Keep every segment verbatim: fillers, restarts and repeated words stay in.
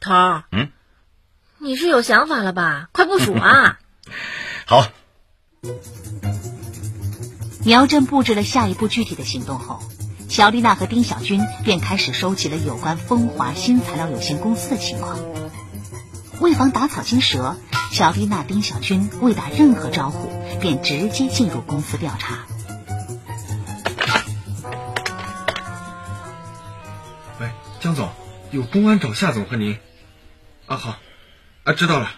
头儿， 嗯， 你是有想法了吧？快部署啊！ 好。 苗正布置了下一步具体的行动后，小丽娜和丁小军便开始收集了有关风华新材料有限公司的情况。为防打草惊蛇，小丽娜、丁小军未打任何招呼，便直接进入公司调查。 喂，江总，有公安找夏总和您。啊，好，啊，知道了。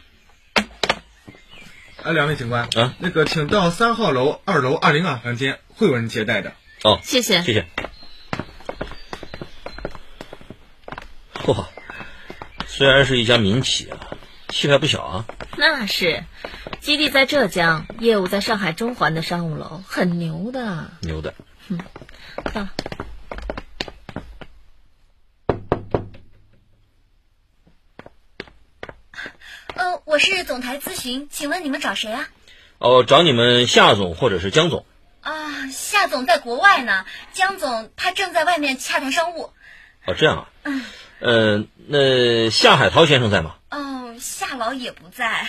啊，两位警官， 啊， 那个，请到三号楼二楼二零二房间，会有人接待的。 哦， 谢谢， 谢谢。哇，虽然是一家民企啊，气派不小啊。 那是，基地在浙江，业务在上海中环的商务楼，很牛的。 牛的。 嗯，到了。 呃，我是总台咨询，请问你们找谁啊？ 哦，找你们夏总或者是江总。 啊，夏总在国外呢，江总他正在外面洽谈商务。 哦，这样啊。 嗯。 呃，那夏海涛先生在吗？ 哦，夏老也不在。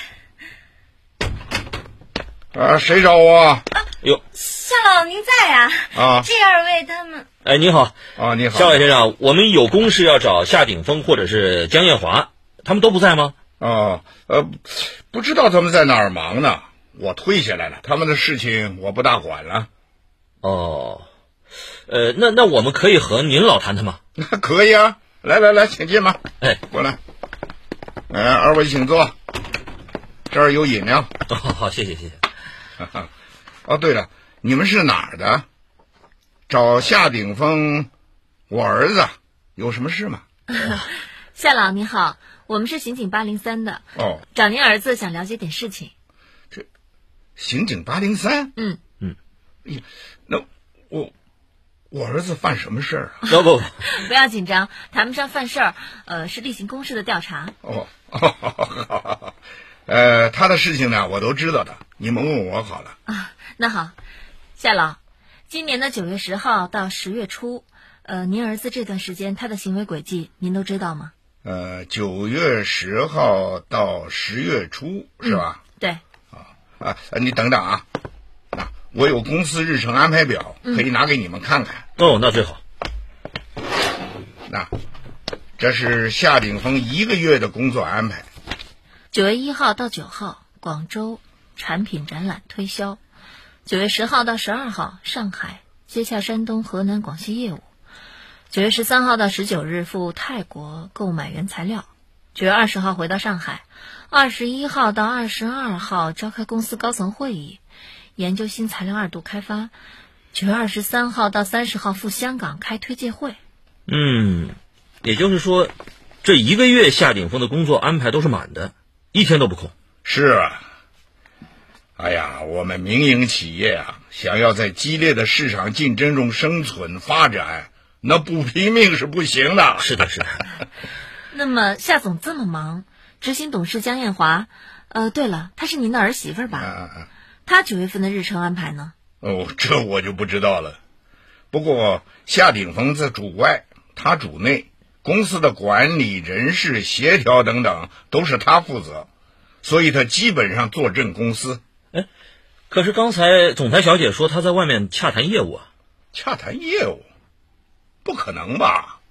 啊，谁找我？啊， 哟， 夏老您在啊？ 啊， 这二位他们。 哎，你好。 啊，你好， 夏伟先生，我们有公事要找夏鼎峰或者是江艳华，他们都不在吗？ 哦，呃，不知道他们在哪儿忙呢，我退下来了，他们的事情我不大管了。 哦，呃，那那我们可以和您老谈谈吗？ 那可以啊，来来来，请进吧。 哎， 过来。哎，二位请坐，这儿有饮料。 哦，好，谢谢谢谢。 哦，对了，你们是哪儿的？找夏鼎峰，我儿子，有什么事吗？ 夏老你好，我们是刑警八零三的。 哦， 找您儿子想了解点事情。 这刑警八零三？ 嗯嗯， 哎呀，那我我儿子犯什么事儿啊？ 不不不， 不要紧张，谈不上犯事儿，呃，是例行公事的调查。 哦，好好好，呃，他的事情呢，我都知道的，你们问我好了。 啊，那好，夏老，今年的九月十号到十月初，呃，您儿子这段时间他的行为轨迹您都知道吗？ 呃，九月十号到十月初是吧？ 嗯、对。 啊啊，你等等啊，那我有公司日程安排表，可以拿给你们看看。 嗯、哦，那最好。 那这是夏鼎峰一个月的工作安排。 九月一号到九号，广州产品展览推销；九月十号到十二号，上海接洽山东、河南、广西业务；九月十三号到十九日赴泰国购买原材料；九月二十号回到上海；二十一号到二十二号召开公司高层会议，研究新材料二度开发；九月二十三号到三十号赴香港开推介会。 嗯，也就是说，这一个月夏鼎峰的工作安排都是满的，一天都不空。 是啊，哎呀，我们民营企业啊，想要在激烈的市场竞争中生存发展，那不拼命是不行的。 是的，是的。 那么夏总这么忙，执行董事江艳华，呃，对了，她是您的儿媳妇吧？ 啊， 她九月份的日程安排呢？ 哦，这我就不知道了。不过夏鼎峰在主外，他主内，公司的管理、人事、协调等等都是他负责，所以他基本上坐镇公司。 哎，可是刚才总裁小姐说她在外面洽谈业务啊。 洽谈业务？不可能吧？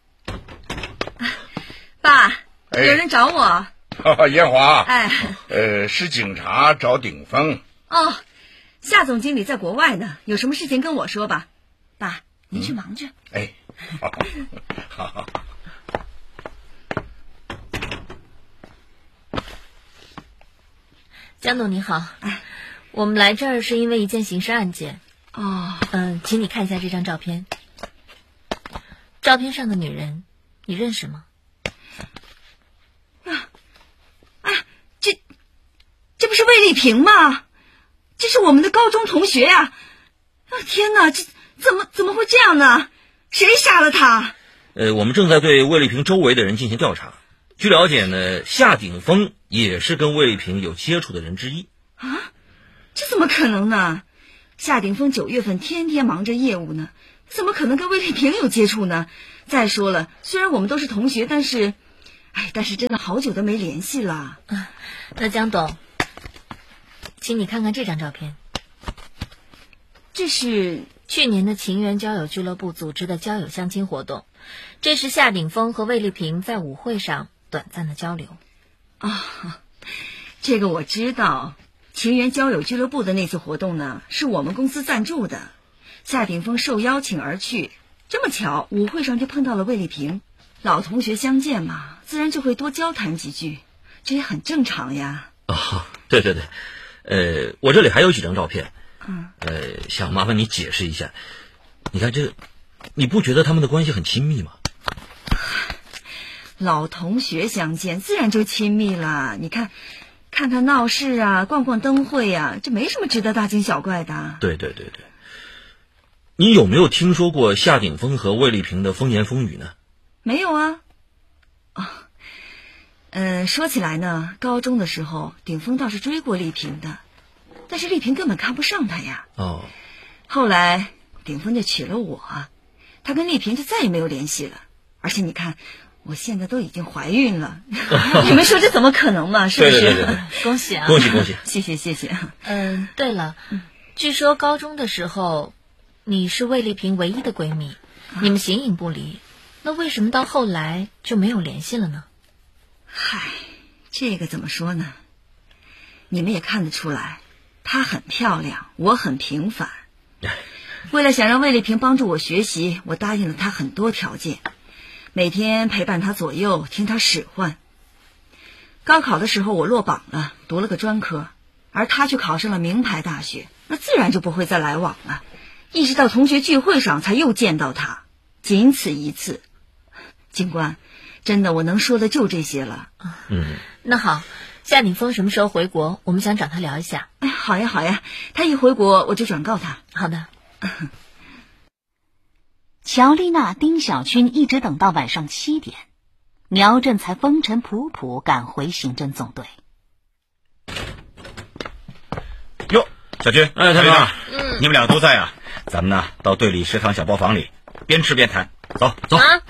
爸， 哎、 有人找我。 艳华。 哎， 呃，是警察找鼎峰。 哦，夏总经理在国外呢，有什么事情跟我说吧。爸，您去忙去。 嗯、哎，好，好好。 江总你好，哎，我们来这儿是因为一件刑事案件。 哦， 嗯，请你看一下这张照片。照片上的女人，你认识吗？ 啊，啊，这这不是魏丽萍吗？这是我们的高中同学呀！啊，天哪，这怎么怎么会这样呢？谁杀了她？ 呃，我们正在对魏丽萍周围的人进行调查。据了解呢，夏鼎峰也是跟魏丽萍有接触的人之一。 啊，这怎么可能呢？夏鼎峰九月份天天忙着业务呢，怎么可能跟魏丽萍有接触呢？再说了，虽然我们都是同学，但是， 哎，但是真的好久都没联系了。 嗯，那江董，请你看看这张照片。 这是去年的情缘交友俱乐部组织的交友相亲活动，这是夏鼎峰和魏丽萍在舞会上短暂的交流。 啊，这个我知道。情缘交友俱乐部的那次活动呢，是我们公司赞助的，夏鼎峰受邀请而去。这么巧，舞会上就碰到了魏丽萍，老同学相见嘛，自然就会多交谈几句，这也很正常呀。 哦，对对对，呃，我这里还有几张照片， 嗯， 呃，想麻烦你解释一下。你看这个，你不觉得他们的关系很亲密吗？ 老同学相见，自然就亲密了。你看。看看闹市啊，逛逛灯会啊，这没什么值得大惊小怪的。 对对对对，你有没有听说过夏鼎峰和魏丽萍的风言风语呢？ 没有啊。哦，嗯、呃，说起来呢，高中的时候，鼎峰倒是追过丽萍的，但是丽萍根本看不上他呀。 哦。 后来鼎峰就娶了我，他跟丽萍就再也没有联系了。而且你看。我现在都已经怀孕了，你们说这怎么可能嘛？是不是？ 对对对对恭喜啊！ 恭喜恭喜！ 谢谢谢谢。 嗯，对了，据说高中的时候，你是魏丽萍唯一的闺蜜，你们形影不离，那为什么到后来就没有联系了呢？ 嗨，这个怎么说呢？你们也看得出来，她很漂亮，我很平凡。为了想让魏丽萍帮助我学习，我答应了她很多条件。每天陪伴他左右，听他使唤。高考的时候我落榜了，读了个专科，而他却考上了名牌大学，那自然就不会再来往了。一直到同学聚会上才又见到他，仅此一次。警官，真的我能说的就这些了。 嗯， 那好，夏鼎峰什么时候回国？我们想找他聊一下。 哎，好呀好呀，他一回国我就转告他。 好的。 乔丽娜、丁小军一直等到晚上七点，苗振才风尘仆仆赶回刑侦总队。 哟，小军， 哎，太平， 嗯，你们俩都在啊？咱们呢，到队里食堂小包房里，边吃边谈。走走。 啊！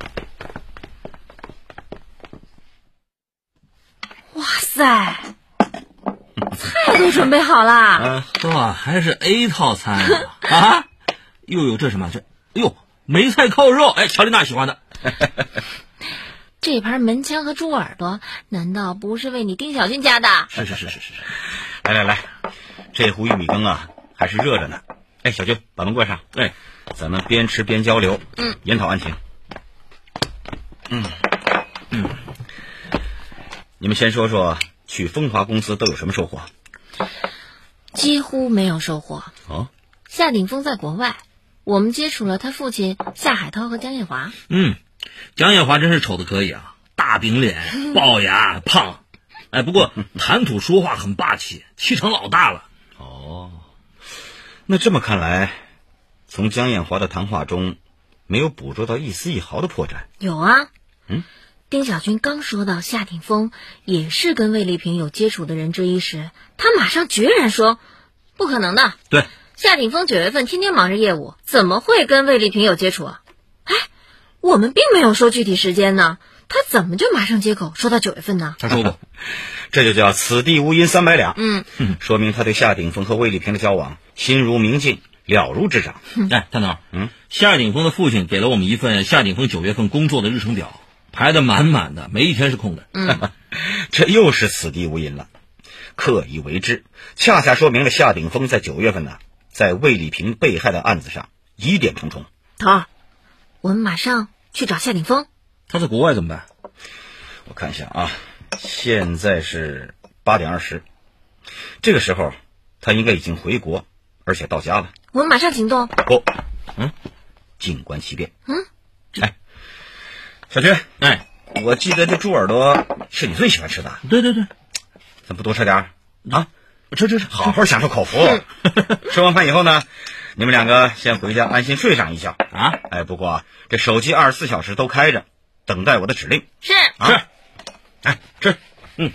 哇塞，菜都准备好啦！ 啊，哇，还是 A 套餐啊！啊，又有这什么这？哎呦！梅菜扣肉，哎，乔丽娜喜欢的。 这盘门腔和猪耳朵，难道不是为你丁小军加的？ 是是是是是。 来来来，这壶玉米羹啊，还是热着呢。哎，小军，把门关上。哎，咱们边吃边交流， 嗯， 研讨案情。嗯嗯，你们先说说去风华公司都有什么收获？ 几乎没有收获。 哦， 夏鼎峰在国外。我们接触了他父亲夏海涛和江艳华。 嗯，江艳华真是丑的可以啊，大饼脸、龅牙、胖。哎，不过谈吐说话很霸气，气场老大了。 哦，那这么看来，从江艳华的谈话中，没有捕捉到一丝一毫的破绽。 有啊。 嗯， 丁小军刚说到夏鼎峰也是跟魏丽萍有接触的人之一时，他马上决然说：“不可能的。” 对。 夏鼎峰九月份天天忙着业务，怎么会跟魏丽萍有接触啊？哎，我们并没有说具体时间呢，他怎么就马上接口说到九月份呢？ 他说过， 这就叫此地无银三百两。 嗯， 说明他对夏鼎峰和魏丽萍的交往心如明镜，了如指掌。 哎，探头， 嗯， 夏鼎峰的父亲给了我们一份夏鼎峰九月份工作的日程表，排得满满的，没一天是空的。 嗯， 这又是此地无银了，刻意为之，恰恰说明了夏鼎峰在九月份呢。在魏丽萍被害的案子上疑点重重。 头儿，我们马上去找夏鼎峰。 他在国外怎么办？ 我看一下啊，现在是八点二十，这个时候他应该已经回国，而且到家了。 我们马上行动。 不，嗯，静观其变。 嗯， 哎，小军， 哎， 我记得这猪耳朵是你最喜欢吃的。 对对对， 咱不多吃点儿啊？吃吃吃，好好享受口福。吃完饭以后呢，你们两个先回家安心睡上一觉啊。哎，不过这手机二十四小时都开着，等待我的指令。 是啊，是。哎，吃。嗯。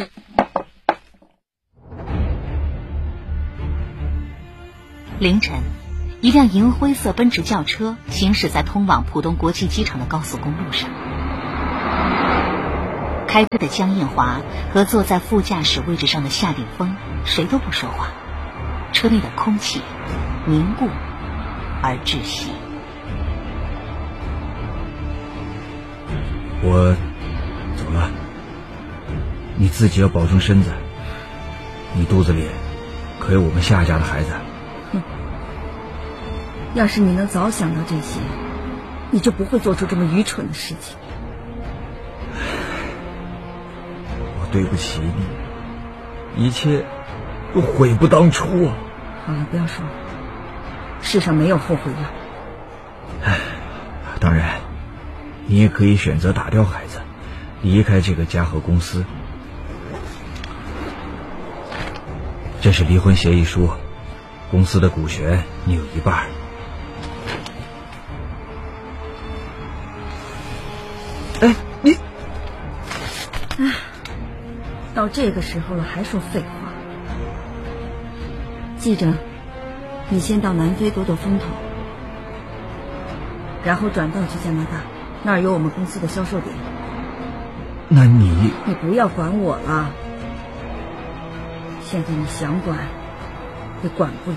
凌晨，一辆银灰色奔驰轿车行驶在通往浦东国际机场的高速公路上。 开车的江艳华和坐在副驾驶位置上的夏鼎峰谁都不说话，车内的空气凝固而窒息。 我走了，你自己要保重身子，你肚子里可有我们夏家的孩子。 哼，要是你能早想到这些，你就不会做出这么愚蠢的事情。 我对不起你，一切都悔不当初啊。 好了，不要说了，世上没有后悔药。 唉，当然你也可以选择打掉孩子，离开这个家和公司。这是离婚协议书，公司的股权你有一半。 哎，你，哎，到这个时候了还说废话。记着，你先到南非躲躲风头，然后转道去加拿大，那儿有我们公司的销售点。 那你你不要管我了，现在你想管也管不了。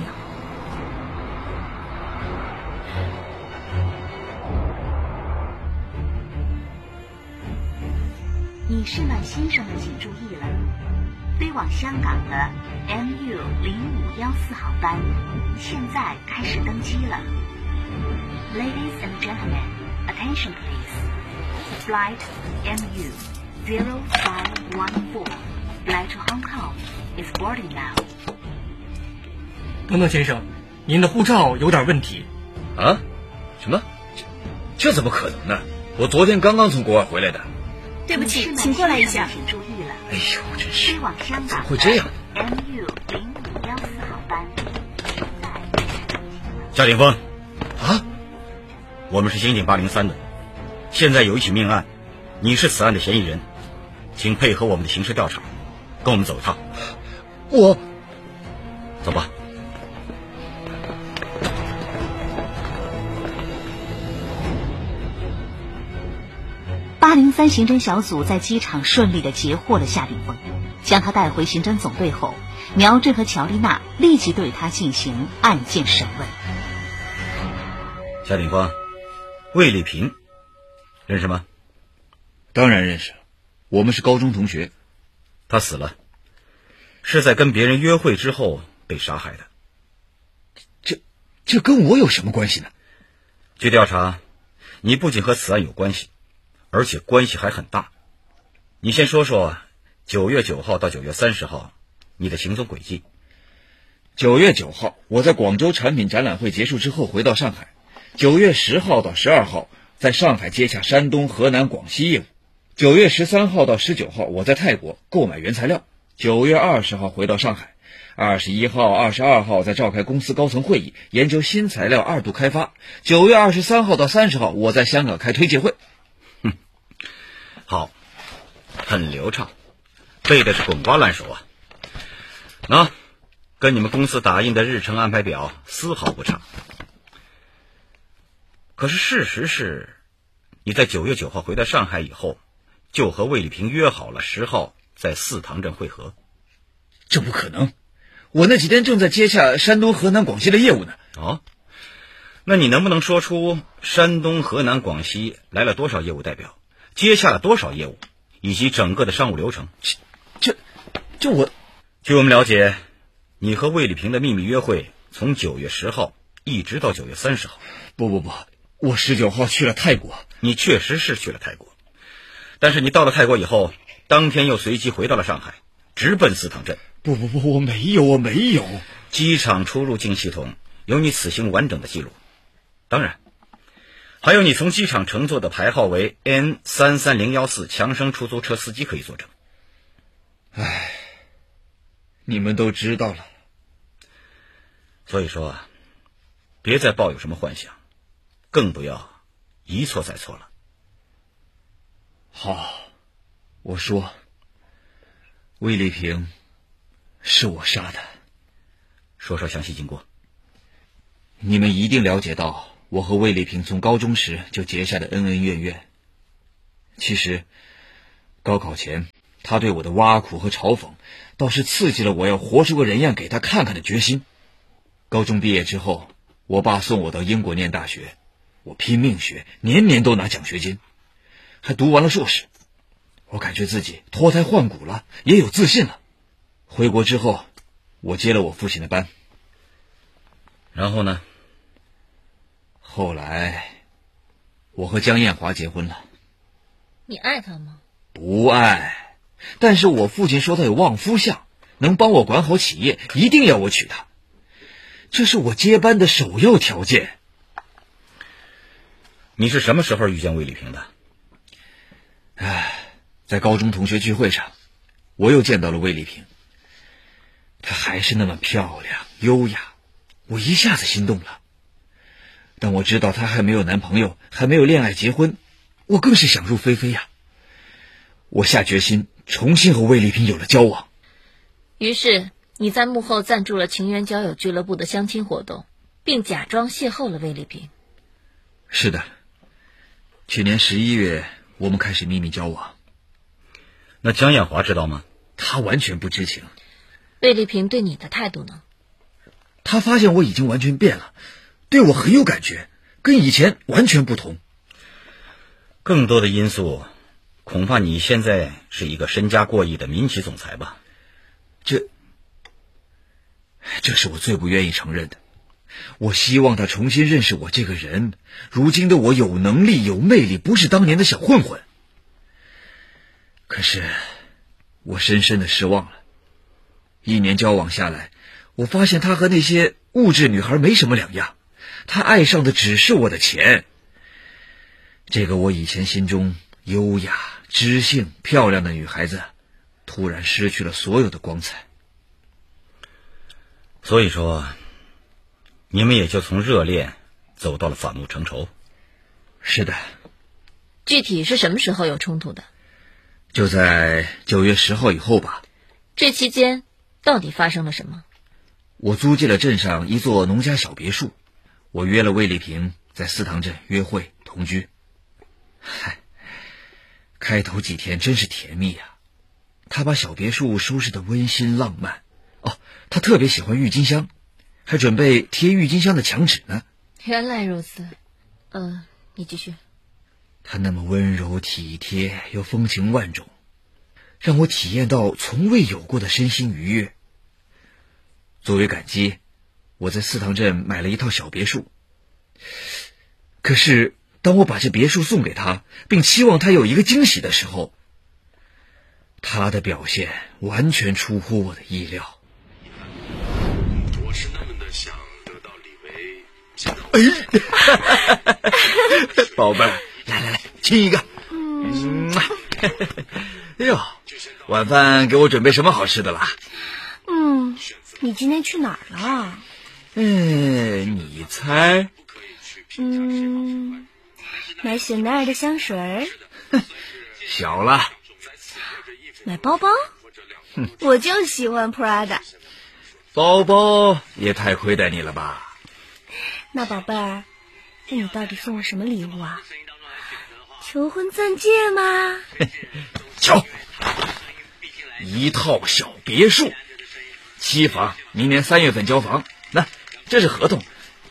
女士们、先生们请注意了，飞往香港的 M U 零五一四航班现在开始登机了。Ladies and gentlemen, attention please. Flight M U zero five one four, flight to Hong Kong is boarding now. 等等先生，您的护照有点问题。 啊？什么？这这怎么可能呢？我昨天刚刚从国外回来的。 对不起，请过来一下。 请注意了， 哎呦，真是飞往香港会这样。 M U 零五一四航班现在。 夏鼎峰，啊，我们是刑警八零三的，现在有一起命案，你是此案的嫌疑人，请配合我们的刑事调查，跟我们走一趟。 我， 走吧。 八零三刑侦小组在机场顺利地截获了夏鼎峰，将他带回刑侦总队后，苗振和乔丽娜立即对他进行案件审问。 夏鼎峰，魏丽萍，认识吗？ 当然认识，我们是高中同学。 他死了，是在跟别人约会之后被杀害的。 这这跟我有什么关系呢？ 据调查，你不仅和此案有关系，而且关系还很大。你先说说九月九号到九月三十号你的行踪轨迹。 九月九号，我在广州产品展览会结束之后回到上海。九月十号到十二号，在上海接洽山东、河南、广西业务。九月十三号到十九号，我在泰国购买原材料。九月二十号回到上海。二十一号、二十二号在召开公司高层会议，研究新材料二度开发。九月二十三号到三十号，我在香港开推介会。 哼，好，很流畅，背的是滚瓜烂熟啊。喏，跟你们公司打印的日程安排表丝毫不差。可是事实是，你在九月九号回到上海以后，就和魏丽萍约好了十号在四塘镇会合。 这不可能，我那几天正在接洽山东、河南、广西的业务呢。 哦，那你能不能说出山东、河南、广西来了多少业务代表，接洽了多少业务，以及整个的商务流程？ 这这我据我们了解，你和魏丽萍的秘密约会从九月十号一直到九月三十号。 不不不，我十九号去了泰国。 你确实是去了泰国，但是你到了泰国以后，当天又随即回到了上海，直奔四塘镇。 不不不，我没有，我没有。 机场出入境系统有你此行完整的记录，当然还有你从机场乘坐的牌号为 N 三三零一四强生出租车司机可以作证。 唉，你们都知道了。 所以说啊，别再抱有什么幻想，更不要一错再错了。 好，我说，魏丽萍是我杀的。 说说详细经过。 你们一定了解到我和魏丽萍从高中时就结下的恩恩怨怨。其实高考前，他对我的挖苦和嘲讽，倒是刺激了我要活出个人样给他看看的决心。高中毕业之后，我爸送我到英国念大学，我拼命学，年年都拿奖学金，还读完了硕士。我感觉自己脱胎换骨了，也有自信了。回国之后，我接了我父亲的班。 然后呢？ 后来，我和江艳华结婚了。 你爱他吗？ 不爱，但是我父亲说他有望夫相，能帮我管好企业，一定要我娶她，这是我接班的首要条件。 你是什么时候遇见魏丽萍的？ 唉，在高中同学聚会上，我又见到了魏丽萍。她还是那么漂亮优雅，我一下子心动了。但我知道她还没有男朋友，还没有恋爱结婚，我更是想入非非呀。我下决心重新和魏丽萍有了交往。 于是你在幕后赞助了情缘交友俱乐部的相亲活动，并假装邂逅了魏丽萍。 是的，去年十一月我们开始秘密交往。 那江艳华知道吗？ 她完全不知情。 魏丽萍对你的态度呢？ 她发现我已经完全变了，对我很有感觉，跟以前完全不同。 更多的因素，恐怕你现在是一个身家过亿的民企总裁吧？ 这，这是我最不愿意承认的。我希望他重新认识我这个人，如今的我有能力有魅力，不是当年的小混混。可是我深深的失望了。一年交往下来，我发现他和那些物质女孩没什么两样，他爱上的只是我的钱。这个我以前心中优雅知性漂亮的女孩子，突然失去了所有的光彩。 所以说你们也就从热恋走到了反目成仇。 是的。 具体是什么时候有冲突的？ 就在九月十号以后吧。 这期间到底发生了什么？ 我租借了镇上一座农家小别墅，我约了魏丽萍在四塘镇约会同居。嗨，开头几天真是甜蜜呀、啊！她把小别墅收拾得温馨浪漫。哦，她特别喜欢郁金香，还准备贴郁金香的墙纸呢。 原来如此。呃，你继续。 她那么温柔体贴又风情万种，让我体验到从未有过的身心愉悦。作为感激，我在四塘镇买了一套小别墅。可是当我把这别墅送给她，并期望她有一个惊喜的时候，她的表现完全出乎我的意料。 我是那么的想得到李维。 哎，宝贝儿，来来来，亲一个。嗯，哎呦，晚饭给我准备什么好吃的啦？ 嗯，你今天去哪儿了？ 嗯，你猜？ 嗯，买香奈儿的香水。 小了。 买包包？我就喜欢 Prada。 包包也太亏待你了吧？ 那宝贝儿，那你到底送我什么礼物啊？求婚钻戒吗？ 瞧，一套小别墅，期房，明年三月份交房。那这是合同。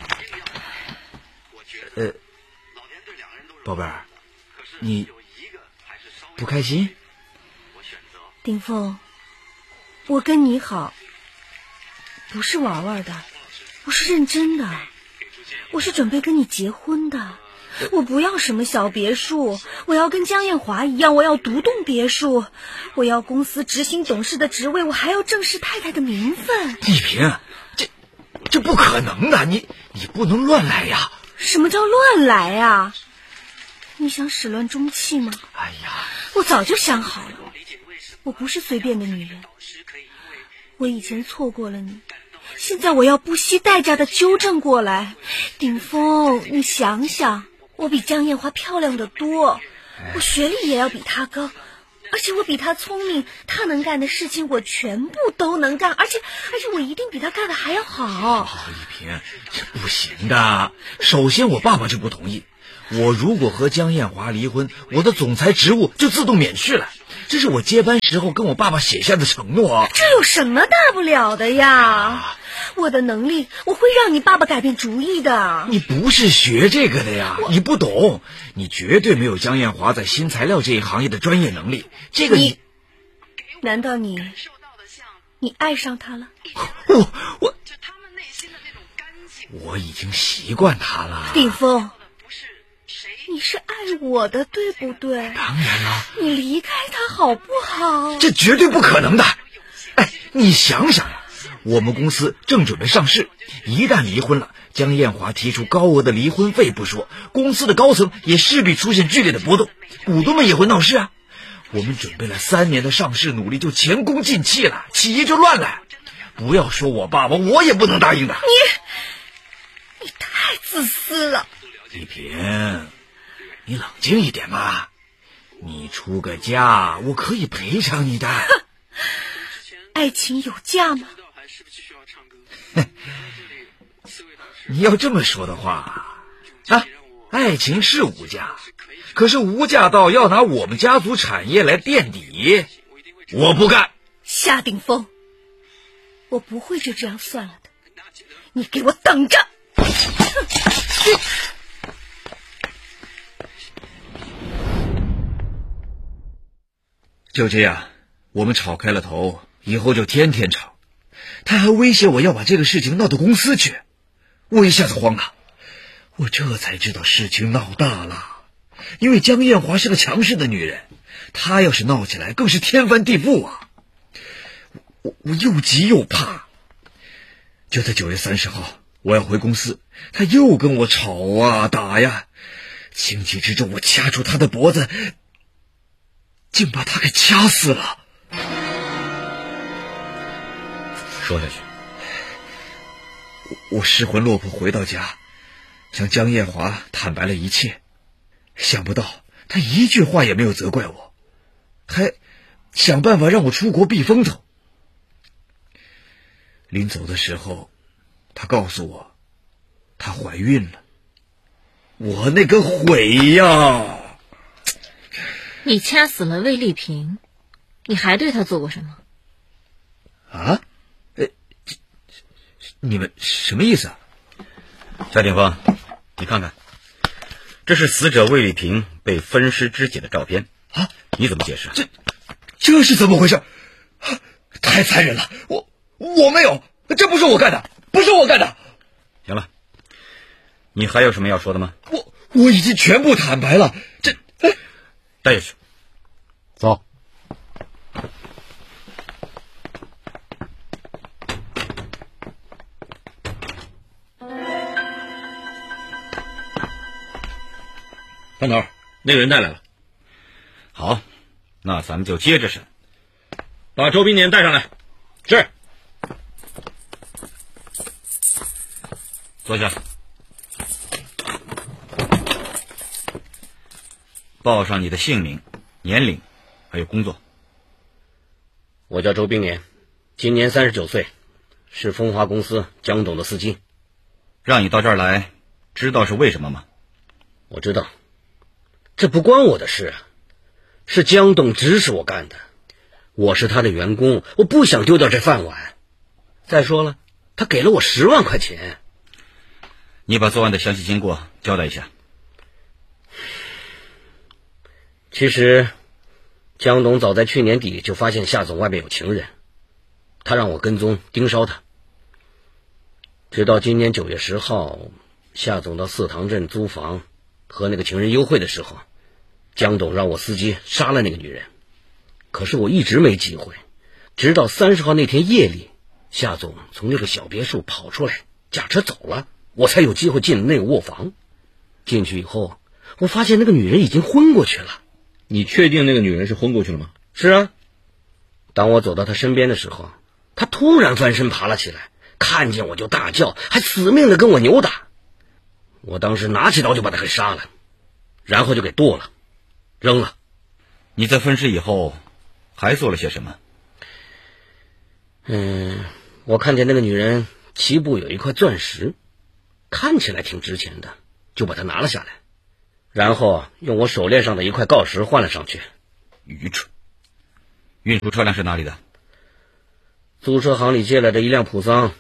呃，宝贝儿，你不开心？ 丁凤，我跟你好，不是玩玩的，我是认真的，我是准备跟你结婚的。我不要什么小别墅，我要跟江艳华一样，我要独栋别墅，我要公司执行董事的职位，我还要正式太太的名分。 丽萍，这这不可能的，你你不能乱来呀！ 什么叫乱来呀？你想始乱终弃吗？ 哎呀， 我早就想好了，我不是随便的女人，我以前错过了你，现在我要不惜代价的纠正过来。顶峰，你想想，我比江艳华漂亮得多，我学历也要比她高，而且我比她聪明，她能干的事情我全部都能干，而且而且我一定比她干的还要好。 丽萍，这不行的。首先我爸爸就不同意，我如果和江艳华离婚，我的总裁职务就自动免去了。 这是我接班时候跟我爸爸写下的承诺啊。 这有什么大不了的呀？啊，我的能力，我会让你爸爸改变主意的。 你不是学这个的呀，你不懂，你绝对没有江艳华在新材料这一行业的专业能力。这个你， 难道你，你爱上他了？ 我我，我已经习惯他了。 鼎峰，你是爱我的，对不对？ 当然了。 你离开他好不好？ 这绝对不可能的。哎，你想想呀，我们公司正准备上市，一旦离婚了，江艳华提出高额的离婚费不说，公司的高层也势必出现剧烈的波动，股东们也会闹事啊。我们准备了三年的上市努力就前功尽弃了，企业就乱了。不要说我爸爸，我也不能答应的。 你，你太自私了。 丽萍，你冷静一点嘛。你出个价，我可以赔偿你的。 爱情有价吗？ 你要这么说的话，啊，爱情是无价，可是无价到要拿我们家族产业来垫底，我不干。 夏鼎峰，我不会就这样算了的，你给我等着！ 就这样，我们吵开了头，以后就天天吵。他还威胁我要把这个事情闹到公司去，我一下子慌了。我这才知道事情闹大了，因为江艳华是个强势的女人，她要是闹起来更是天翻地覆啊！我我又急又怕。就在九月三十号，我要回公司，他又跟我吵啊打呀，情急之中我掐住他的脖子，竟把他给掐死了。 说下去。 我我失魂落魄回到家，向江艳华坦白了一切，想不到他一句话也没有责怪我，还想办法让我出国避风头。临走的时候，他告诉我她怀孕了。我那个悔呀！ 你掐死了魏丽萍，你还对她做过什么？ 啊？呃，你们什么意思啊？ 夏鼎峰，你看看，这是死者魏丽萍被分尸肢解的照片啊！ 你怎么解释？ 这这是怎么回事？太残忍了！我我没有，这不是我干的，不是我干的。 行了，你还有什么要说的吗？ 我我已经全部坦白了。这，哎， 带下去。 走。 班头，那个人带来了。 好，那咱们就接着审。 把周冰年带上来。是。 坐下。报上你的姓名、年龄，还有工作。 我叫周冰年，今年三十九岁，是风华公司江董的司机。 让你到这儿来，知道是为什么吗？ 我知道，这不关我的事啊，是江董指使我干的。我是他的员工，我不想丢掉这饭碗。再说了，他给了我十万块钱。 你把作案的详细经过交代一下。 其实江董早在去年底就发现夏总外面有情人，他让我跟踪盯梢他，直到今年九月十号，夏总到四塘镇租房和那个情人幽会的时候，江董让我司机杀了那个女人。可是我一直没机会，直到三十号那天夜里，夏总从那个小别墅跑出来，驾车走了，我才有机会进了那个卧房。进去以后，我发现那个女人已经昏过去了。 你确定那个女人是昏过去了吗？ 是啊。当我走到她身边的时候，她突然翻身爬了起来，看见我就大叫，还死命的跟我扭打。我当时拿起刀就把她给杀了，然后就给剁了，扔了。 你在分尸以后还做了些什么？ 嗯，我看见那个女人脐部有一块钻石，看起来挺值钱的，就把它拿了下来，然后用我手链上的一块锆石换了上去。 愚蠢！ 运输车辆是哪里的？ 租车行里借来的一辆普桑。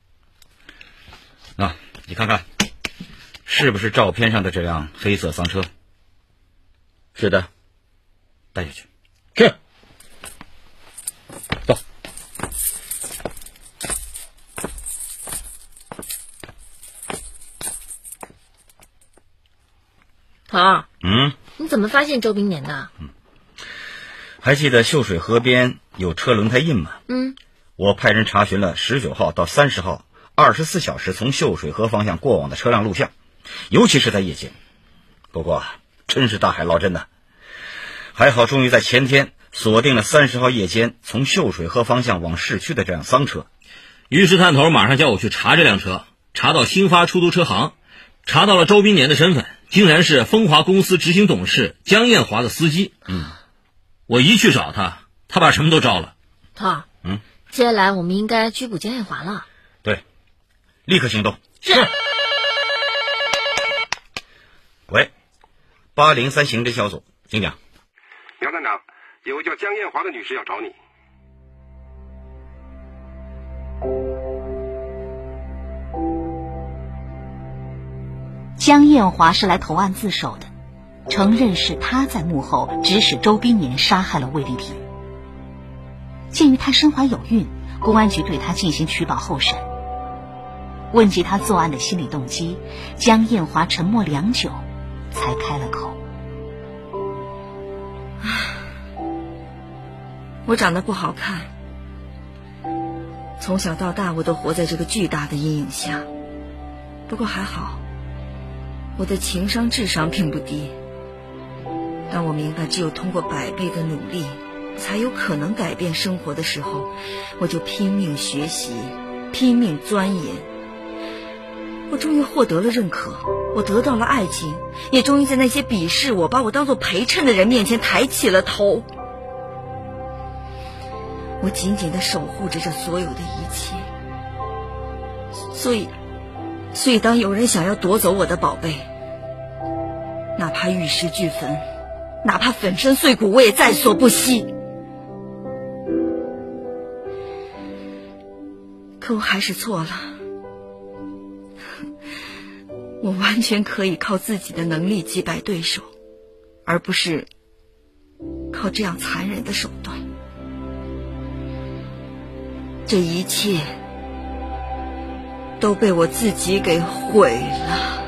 啊，你看看，是不是照片上的这辆黑色桑车？ 是的， 带下去。 是。走。 头儿， 嗯， 你怎么发现周冰年的？ 嗯，还记得秀水河边有车轮胎印吗？ 嗯， 我派人查询了十九号到三十号二十四小时从秀水河方向过往的车辆录像，尤其是在夜间。不过真是大海捞针呐！还好，终于在前天锁定了三十号夜间从秀水河方向往市区的这辆桑车。 于是探头马上叫我去查这辆车，查到新发出租车行，查到了周冰年的身份，竟然是风华公司执行董事江艳华的司机。 嗯， 我一去找他，他把什么都招了。 头儿， 嗯， 接下来我们应该拘捕江艳华了。 对，立刻行动。 是。 喂，八零三刑侦小组，请讲。 苗站长，有个叫江艳华的女士要找你。 江艳华是来投案自首的，承认是他在幕后指使周冰年杀害了魏丽萍。鉴于他身怀有孕，公安局对他进行取保候审。问及他作案的心理动机，江艳华沉默良久，才开了口。 我长得不好看，从小到大我都活在这个巨大的阴影下。不过还好，我的情商智商并不低。当我明白只有通过百倍的努力才有可能改变生活的时候，我就拼命学习，拼命钻研。我终于获得了认可，我得到了爱情，也终于在那些鄙视我把我当作陪衬的人面前抬起了头。我紧紧地守护着这所有的一切，所以所以当有人想要夺走我的宝贝，哪怕玉石俱焚，哪怕粉身碎骨，我也在所不惜。可我还是错了，我完全可以靠自己的能力击败对手，而不是靠这样残忍的手段。这一切都被我自己给毁了。